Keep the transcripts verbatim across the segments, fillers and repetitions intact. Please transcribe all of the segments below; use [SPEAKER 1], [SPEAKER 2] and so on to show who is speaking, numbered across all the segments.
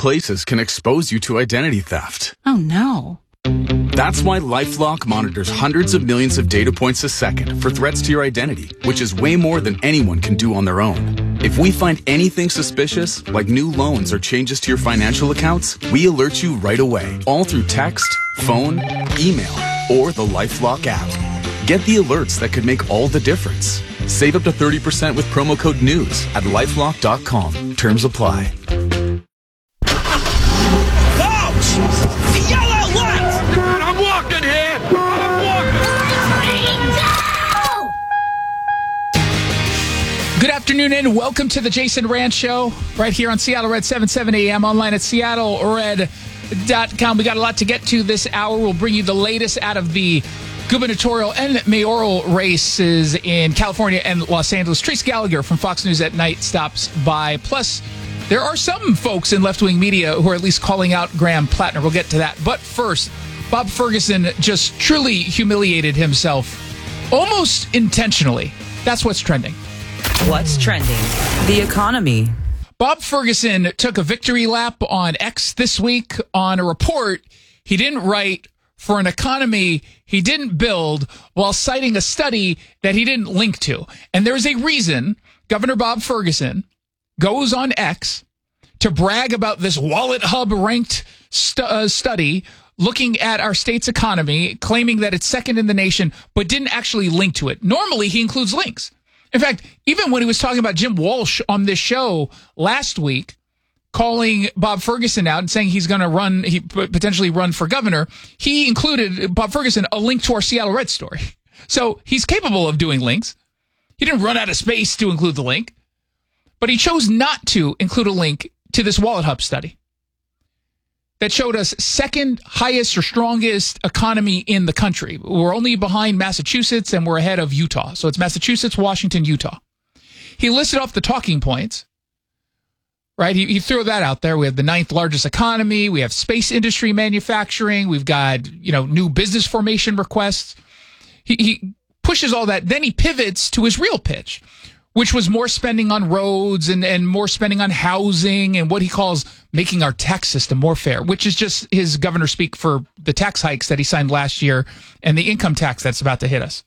[SPEAKER 1] places can expose you to identity theft.
[SPEAKER 2] Oh, no.
[SPEAKER 1] That's why LifeLock monitors hundreds of millions of data points a second for threats to your identity, which is way more than anyone can do on their own. If we find anything suspicious, like new loans or changes to your financial accounts, we alert you right away, all through text, phone, email, or the LifeLock app. Get the alerts that could make all the difference. Save up to thirty percent with promo code NEWS at lifelock dot com. Terms apply.
[SPEAKER 3] Oh! Yell out loud! I'm walking here! I'm walking!
[SPEAKER 4] Good afternoon and welcome to the Jason Rand Show right here on Seattle Red seven seventy A M, online at seattle red dot com. We got a lot to get to this hour. We'll bring you the latest out of the gubernatorial and mayoral races in California and Los Angeles. Trace Gallagher from Fox News at Night stops by. Plus, there are some folks in left-wing media who are at least calling out Graham Plattner. We'll get to that. But first, Bob Ferguson just truly humiliated himself, almost intentionally. That's what's trending.
[SPEAKER 5] What's trending? The economy.
[SPEAKER 4] Bob Ferguson took a victory lap on X this week on a report he didn't write for an economy he didn't build, while citing a study that he didn't link to. And there's a reason Governor Bob Ferguson goes on X to brag about this Wallet Hub ranked stu- uh, study looking at our state's economy, claiming that it's second in the nation, but didn't actually link to it. Normally, he includes links. In fact, even when he was talking about Jim Walsh on this show last week, calling Bob Ferguson out and saying he's going to run, he potentially run for governor, he included, Bob Ferguson, a link to our Seattle Red story. So he's capable of doing links. He didn't run out of space to include the link, but he chose not to include a link to this Wallet Hub study that showed us second highest or strongest economy in the country. We're only behind Massachusetts and we're ahead of Utah. So it's Massachusetts, Washington, Utah. He listed off the talking points. Right, he, he threw that out there. We have the ninth largest economy. We have space industry manufacturing. We've got, you know, new business formation requests. He, he pushes all that. Then he pivots to his real pitch, which was more spending on roads and, and more spending on housing and what he calls making our tax system more fair, which is just his governor speak for the tax hikes that he signed last year and the income tax that's about to hit us.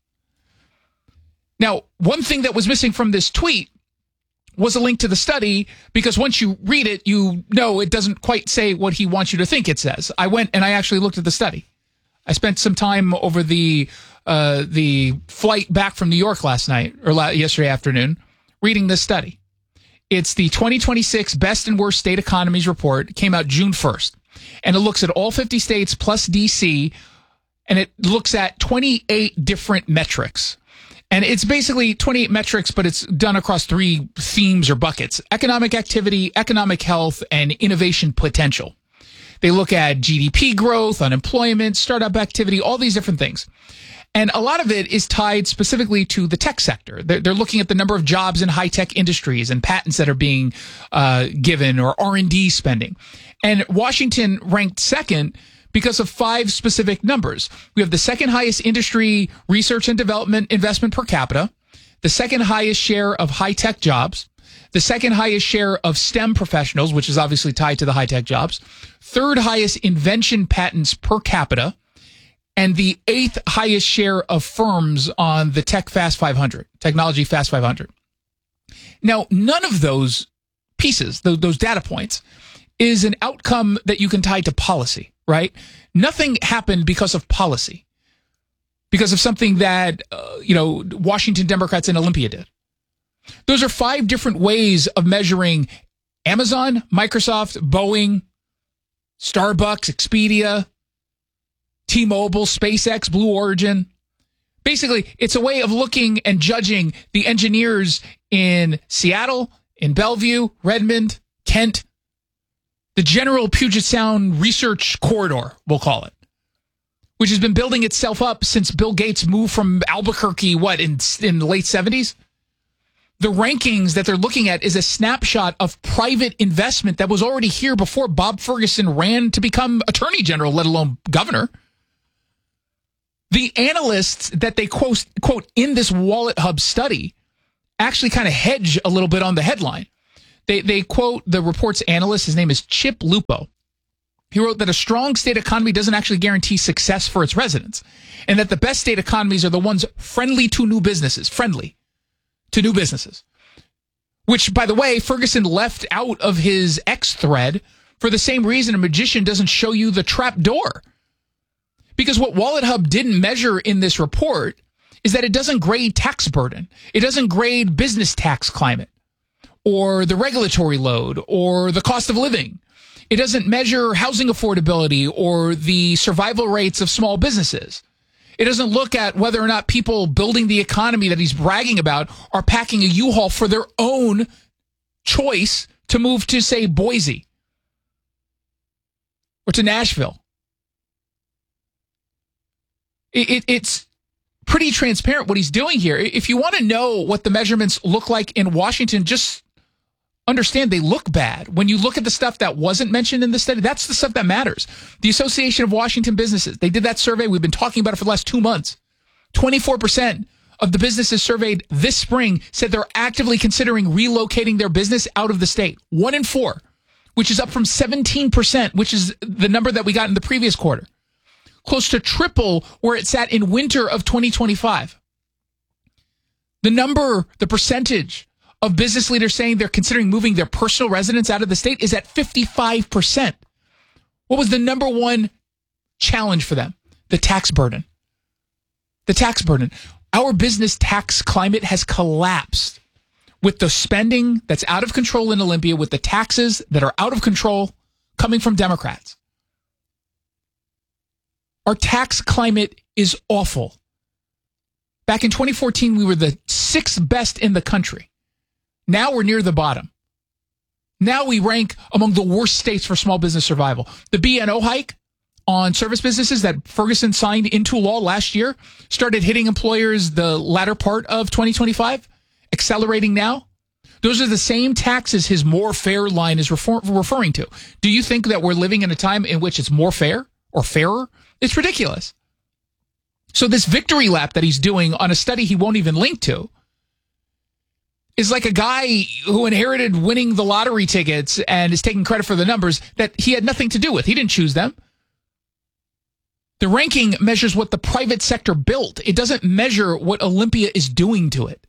[SPEAKER 4] Now, one thing that was missing from this tweet was a link to the study, because once you read it, you know it doesn't quite say what he wants you to think it says. I went and I actually looked at the study. I spent some time over the uh, the flight back from New York last night, or la- yesterday afternoon, reading this study. It's the twenty twenty-six Best and Worst State Economies Report. It came out June first. And it looks at all fifty states plus D C, and it looks at twenty-eight different metrics. And it's basically twenty-eight metrics, but it's done across three themes or buckets: economic activity, economic health, and innovation potential. They look at G D P growth, unemployment, startup activity, all these different things. And a lot of it is tied specifically to the tech sector. They're, they're looking at the number of jobs in high-tech industries and patents that are being uh, given, or R and D spending. And Washington ranked second because of five specific numbers. We have the second highest industry research and development investment per capita, the second highest share of high-tech jobs, the second highest share of STEM professionals, which is obviously tied to the high-tech jobs, third highest invention patents per capita, and the eighth highest share of firms on the Tech Fast five hundred, Technology Fast five hundred. Now, none of those pieces, those, those data points, is an outcome that you can tie to policy. Right? Nothing happened because of policy, because of something that, uh, you know, Washington Democrats in Olympia did. Those are five different ways of measuring Amazon, Microsoft, Boeing, Starbucks, Expedia, T-Mobile, SpaceX, Blue Origin. Basically, it's a way of looking and judging the engineers in Seattle, in Bellevue, Redmond, Kent, the general Puget Sound research corridor, we'll call it, which has been building itself up since Bill Gates moved from Albuquerque, what, in, in the late seventies? The rankings that they're looking at is a snapshot of private investment that was already here before Bob Ferguson ran to become attorney general, let alone governor. The analysts that they quote, quote in this Wallet Hub study actually kind of hedge a little bit on the headline. They, they quote the report's analyst. His name is Chip Lupo. He wrote that a strong state economy doesn't actually guarantee success for its residents, and that the best state economies are the ones friendly to new businesses, friendly to new businesses, which, by the way, Ferguson left out of his X thread for the same reason a magician doesn't show you the trap door. Because what WalletHub didn't measure in this report is that it doesn't grade tax burden. It doesn't grade business tax climate or the regulatory load or the cost of living. It doesn't measure housing affordability or the survival rates of small businesses. It doesn't look at whether or not people building the economy that he's bragging about are packing a U-Haul for their own choice to move to, say, Boise or to Nashville. It, it, it's pretty transparent what he's doing here. If you want to know what the measurements look like in Washington, just understand they look bad. When you look at the stuff that wasn't mentioned in the study, that's the stuff that matters. The Association of Washington Businesses, they did that survey. We've been talking about it for the last two months. twenty-four percent of the businesses surveyed this spring said they're actively considering relocating their business out of the state. One in four, which is up from seventeen percent, which is the number that we got in the previous quarter. Close to triple where it sat in winter of twenty twenty-five. The number, the percentage of business leaders saying they're considering moving their personal residence out of the state is at fifty-five percent. What was the number one challenge for them? The tax burden. The tax burden. Our business tax climate has collapsed with the spending that's out of control in Olympia, with the taxes that are out of control coming from Democrats. Our tax climate is awful. Back in twenty fourteen, we were the sixth best in the country. Now we're near the bottom. Now we rank among the worst states for small business survival. The B and O hike on service businesses that Ferguson signed into law last year started hitting employers the latter part of twenty twenty-five, accelerating now. Those are the same taxes his more fair line is refer- referring to. Do you think that we're living in a time in which it's more fair or fairer? It's ridiculous. So this victory lap that he's doing on a study he won't even link to is like a guy who inherited winning the lottery tickets and is taking credit for the numbers that he had nothing to do with. He didn't choose them. The ranking measures what the private sector built. It doesn't measure what Olympia is doing to it.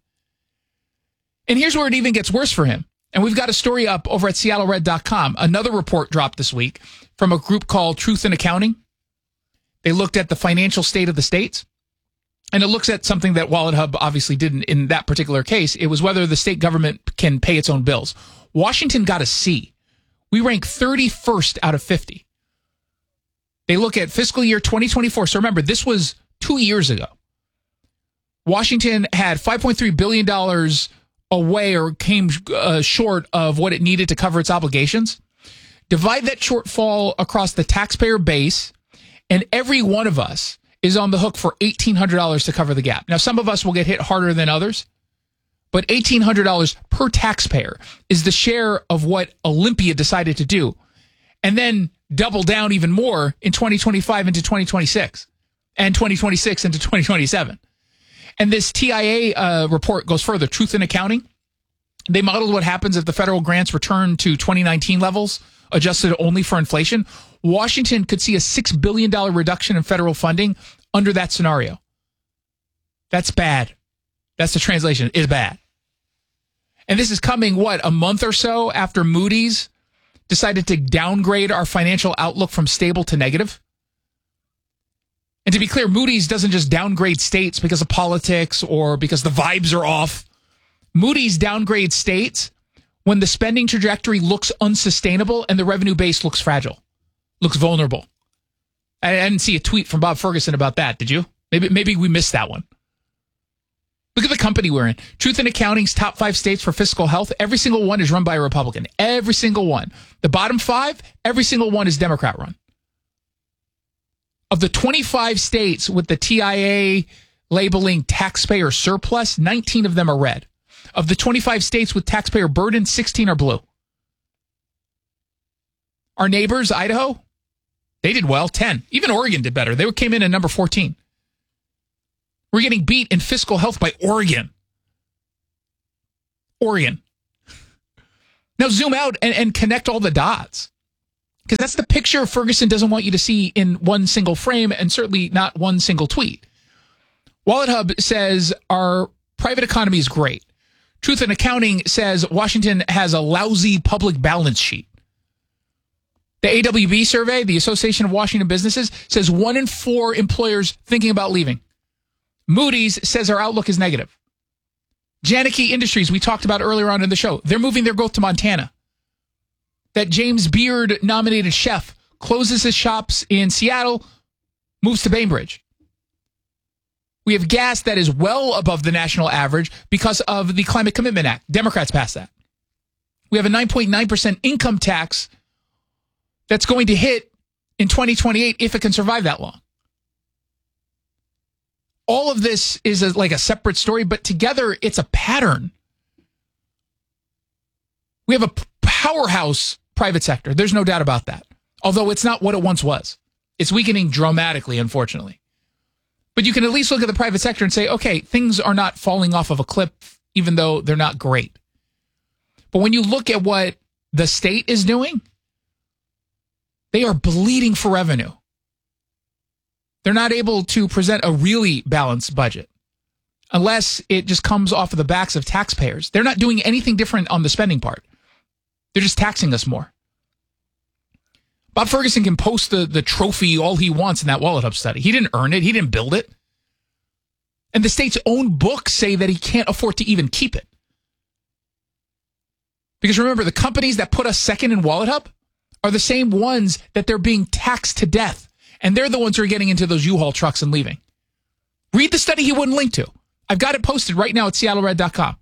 [SPEAKER 4] And here's where it even gets worse for him. And we've got a story up over at Seattle Red dot com. Another report dropped this week from a group called Truth in Accounting. They looked at the financial state of the states. And it looks at something that WalletHub obviously didn't in that particular case. It was whether the state government can pay its own bills. Washington got a C. We rank thirty-first out of fifty. They look at fiscal year twenty twenty-four. So remember, this was two years ago. Washington had five point three billion dollars away or came uh, short of what it needed to cover its obligations. Divide that shortfall across the taxpayer base, and every one of us is on the hook for eighteen hundred dollars to cover the gap. Now, some of us will get hit harder than others, but eighteen hundred dollars per taxpayer is the share of what Olympia decided to do. And then double down even more in twenty twenty-five into twenty twenty-six and twenty twenty-six into twenty twenty-seven. And this T I A uh, report goes further. Truth in Accounting. They modeled what happens if the federal grants return to twenty nineteen levels, adjusted only for inflation. Washington could see a six billion dollars reduction in federal funding under that scenario. That's bad. That's the translation, is bad. And this is coming, what, a month or so after Moody's decided to downgrade our financial outlook from stable to negative? And to be clear, Moody's doesn't just downgrade states because of politics or because the vibes are off. Moody's downgrades states when the spending trajectory looks unsustainable and the revenue base looks fragile, looks vulnerable. I, I didn't see a tweet from Bob Ferguson about that, did you? Maybe maybe we missed that one. Look at the company we're in. Truth in Accounting's top five states for fiscal health, every single one is run by a Republican. Every single one. The bottom five, every single one is Democrat run. Of the twenty-five states with the T I A labeling taxpayer surplus, nineteen of them are red. Of the twenty-five states with taxpayer burden, sixteen are blue. Our neighbors, Idaho, they did well, ten. Even Oregon did better. They came in at number fourteen. We're getting beat in fiscal health by Oregon. Oregon. Now zoom out and, and connect all the dots. Because that's the picture Ferguson doesn't want you to see in one single frame, and certainly not one single tweet. WalletHub says our private economy is great. Truth in Accounting says Washington has a lousy public balance sheet. The A W B survey, the Association of Washington Businesses, says one in four employers thinking about leaving. Moody's says our outlook is negative. Janicki Industries, we talked about earlier on in the show, they're moving their growth to Montana. That James Beard nominated chef closes his shops in Seattle, moves to Bainbridge. We have gas that is well above the national average because of the Climate Commitment Act. Democrats passed that. We have a nine point nine percent income tax that's going to hit in twenty twenty-eight if it can survive that long. All of this is a, like a separate story, but together it's a pattern. We have a powerhouse private sector. There's no doubt about that. Although it's not what it once was. It's weakening dramatically, unfortunately. But you can at least look at the private sector and say, okay, things are not falling off of a cliff, even though they're not great. But when you look at what the state is doing, they are bleeding for revenue. They're not able to present a really balanced budget unless it just comes off of the backs of taxpayers. They're not doing anything different on the spending part. They're just taxing us more. Bob Ferguson can post the, the trophy all he wants in that WalletHub study. He didn't earn it. He didn't build it. And the state's own books say that he can't afford to even keep it. Because remember, the companies that put us second in WalletHub are the same ones that they're being taxed to death. And they're the ones who are getting into those U-Haul trucks and leaving. Read the study he wouldn't link to. I've got it posted right now at seattle red dot com.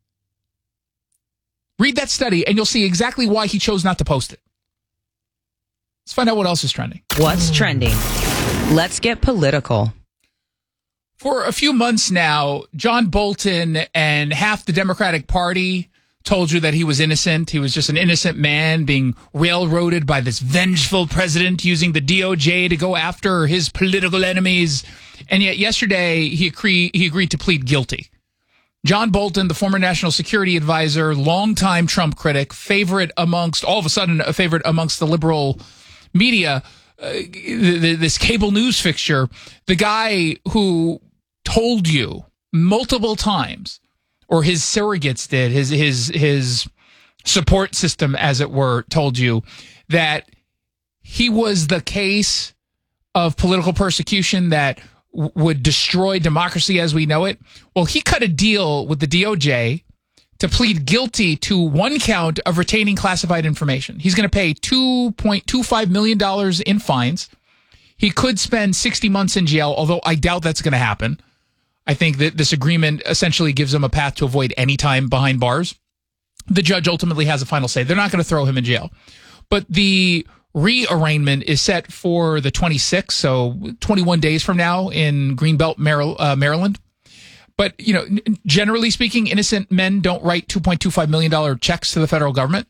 [SPEAKER 4] Read that study and you'll see exactly why he chose not to post it. Let's find out what else is trending.
[SPEAKER 5] What's trending? Let's get political.
[SPEAKER 4] For a few months now, John Bolton and half the Democratic Party told you that he was innocent. He was just an innocent man being railroaded by this vengeful president using the D O J to go after his political enemies. And yet yesterday, he agreed, he agreed to plead guilty. John Bolton, the former national security advisor, longtime Trump critic, favorite amongst, all of a sudden, a favorite amongst the liberal media, uh, this cable news fixture, the guy who told you multiple times, or his surrogates did, his his his support system, as it were, told you that he was the case of political persecution that w- would destroy democracy as we know it. Well, he cut a deal with the D O J to plead guilty to one count of retaining classified information. He's going to pay two point two five million dollars in fines. He could spend sixty months in jail, although I doubt that's going to happen. I think that this agreement essentially gives him a path to avoid any time behind bars. The judge ultimately has a final say. They're not going to throw him in jail. But the rearraignment is set for the twenty-sixth, so twenty-one days from now in Greenbelt, Maryland. But, you know, generally speaking, innocent men don't write two point two five million dollars checks to the federal government.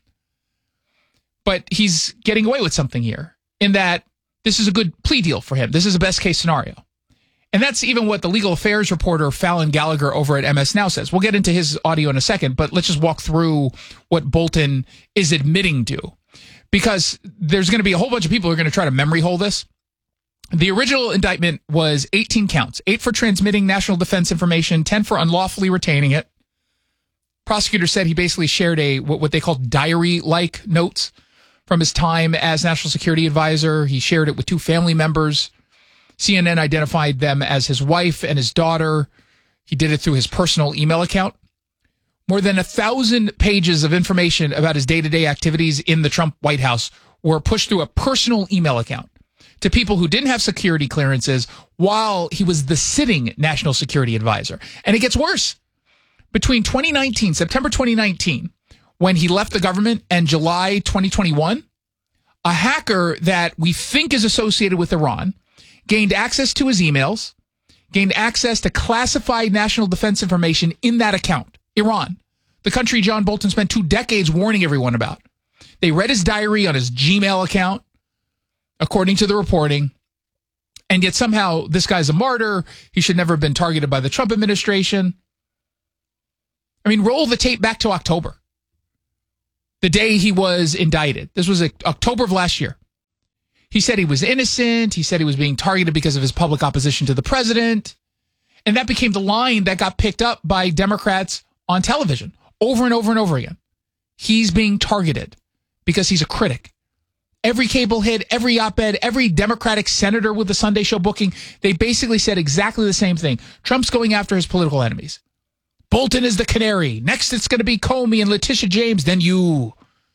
[SPEAKER 4] But he's getting away with something here in that this is a good plea deal for him. This is a best case scenario. And that's even what the legal affairs reporter Fallon Gallagher over at M S Now says. We'll get into his audio in a second, but let's just walk through what Bolton is admitting to. Because there's going to be a whole bunch of people who are going to try to memory hole this. The original indictment was eighteen counts, eight for transmitting national defense information, ten for unlawfully retaining it. Prosecutor said he basically shared a what they call diary-like notes from his time as national security advisor. He shared it with two family members. C N N identified them as his wife and his daughter. He did it through his personal email account. More than a thousand pages of information about his day-to-day activities in the Trump White House were pushed through a personal email account to people who didn't have security clearances while he was the sitting national security advisor. And it gets worse. Between twenty nineteen, September twenty nineteen, when he left the government, and July twenty twenty-one, a hacker that we think is associated with Iran gained access to his emails, gained access to classified national defense information in that account. Iran, the country John Bolton spent two decades warning everyone about. They read his diary on his Gmail account, according to the reporting, and yet somehow this guy's a martyr. He should never have been targeted by the Trump administration. I mean, roll the tape back to October. the day he was indicted. This was October of last year. He said he was innocent. He said he was being targeted because of his public opposition to the president. And that became the line that got picked up by Democrats on television over and over and over again. He's being targeted because he's a critic. Every cable hit, every op-ed, every Democratic senator with the Sunday show booking, they basically said exactly the same thing. Trump's going after his political enemies. Bolton is the canary. Next, it's going to be Comey and Letitia James, then you.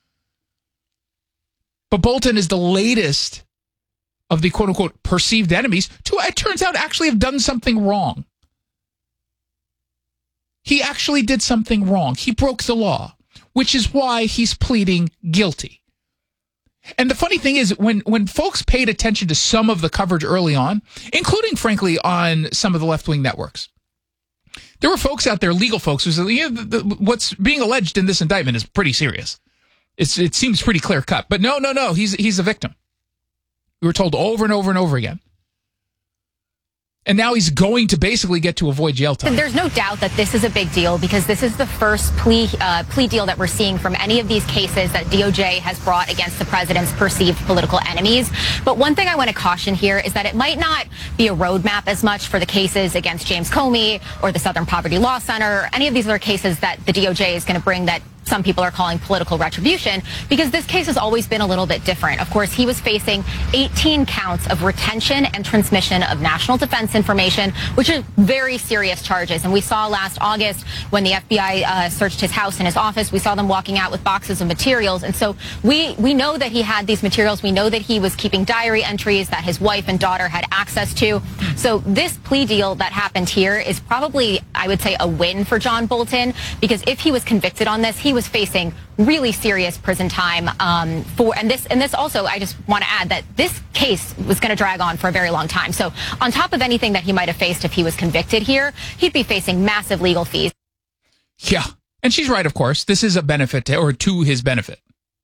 [SPEAKER 4] But Bolton is the latest of the quote-unquote perceived enemies to, it turns out, actually have done something wrong. He actually did something wrong. He broke the law, which is why he's pleading guilty. And the funny thing is, when, when folks paid attention to some of the coverage early on, including, frankly, on some of the left-wing networks, there were folks out there, legal folks, who said, yeah, the, the, what's being alleged in this indictment is pretty serious. It's, it seems pretty clear-cut. But no, no, no, he's he's a victim. We were told over and over and over again. And now he's going to basically get to avoid jail time.
[SPEAKER 2] There's no doubt that this is a big deal because this is the first plea uh, plea deal that we're seeing from any of these cases that D O J has brought against the president's perceived political enemies. But one thing I want to caution here is that it might not be a roadmap as much for the cases against James Comey or the Southern Poverty Law Center, or any of these other cases that the D O J is going to bring that some people are calling political retribution, because this case has always been a little bit different. Of course, he was facing eighteen counts of retention and transmission of national defense information, which are very serious charges. And we saw last August when the F B I uh, searched his house and his office, we saw them walking out with boxes of materials. And so we, we know that he had these materials. We know that he was keeping diary entries that his wife and daughter had access to. So this plea deal that happened here is probably, I would say, a win for John Bolton, because if he was convicted on this, he was facing really serious prison time um, for, and this, and this also, I just want to add that this case was going to drag on for a very long time. So on top of anything that he might have faced if he was convicted here, he'd be facing massive legal fees.
[SPEAKER 4] Yeah. And she's right, of course. This is a benefit to, or to his benefit.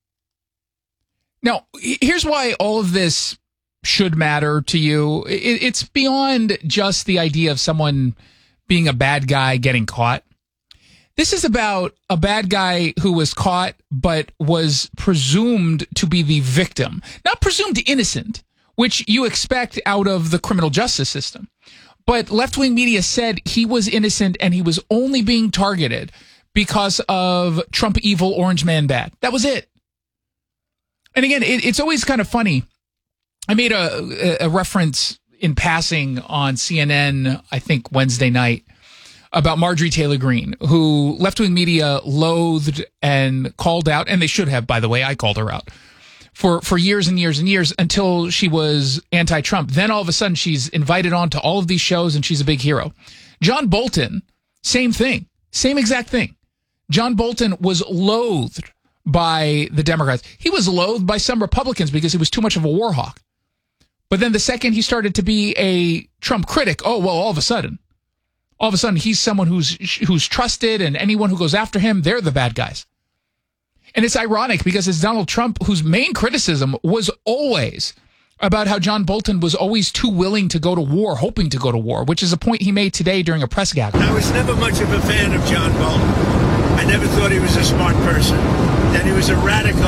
[SPEAKER 4] Now, here's why all of this should matter to you. It, it's beyond just the idea of someone being a bad guy getting caught. This is about a bad guy who was caught but was presumed to be the victim. Not presumed innocent, which you expect out of the criminal justice system. But left-wing media said he was innocent and he was only being targeted because of Trump evil, Orange Man bad. That was it. And again, it, it's always kind of funny. I made a, a reference in passing on C N N, I think Wednesday night, about Marjorie Taylor Greene, who left-wing media loathed and called out, and they should have, by the way, I called her out, for, for years and years and years until she was anti-Trump. Then all of a sudden she's invited on to all of these shows and she's a big hero. John Bolton, same thing, same exact thing. John Bolton was loathed by the Democrats. He was loathed by some Republicans because he was too much of a war hawk. But then the second he started to be a Trump critic, oh, well, all of a sudden, all of a sudden, he's someone who's who's trusted, and anyone who goes after him, they're the bad guys. And it's ironic because it's Donald Trump whose main criticism was always about how John Bolton was always too willing to go to war, hoping to go to war, which is a point he made today during a press gathering.
[SPEAKER 6] I was never much of a fan of John Bolton. I never thought he was a smart person. That he was a radical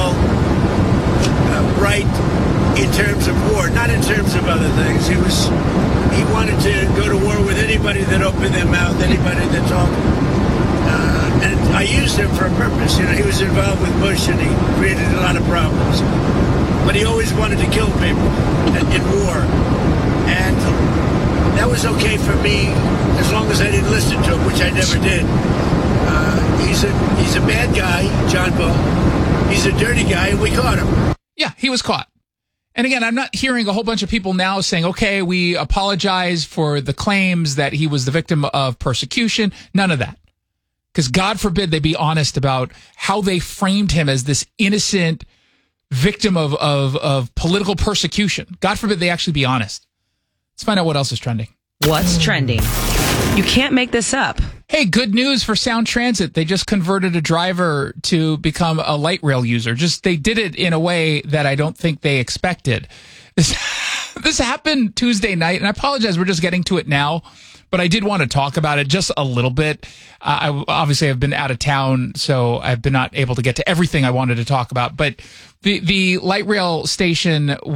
[SPEAKER 6] uh, right in terms of war, not in terms of other things. He was, he wanted to go to war with anybody that opened their mouth, anybody that talked. Uh, and I used him for a purpose. You know, he was involved with Bush and he created a lot of problems. But he always wanted to kill people in war. And that was okay for me as long as I didn't listen to him, which I never did. Uh, he's a he's a bad guy, John Bolton. He's a dirty guy, and we caught him.
[SPEAKER 4] Yeah, he was caught. And again, I'm not hearing a whole bunch of people now saying, okay, we apologize for the claims that he was the victim of persecution. None of that. Because God forbid they be honest about how they framed him as this innocent victim of, of, of political persecution. God forbid they actually be honest. Let's find out what else is trending.
[SPEAKER 5] What's trending? You can't make this up.
[SPEAKER 4] Hey, good news for Sound Transit. They just converted a driver to become a light rail user. Just they did it in a way that I don't think they expected. This, this happened Tuesday night, and I apologize. We're just getting to it now. but I did want to talk about it just a little bit. Uh, I obviously have been out of town, so I've been not able to get to everything I wanted to talk about. But the the light rail station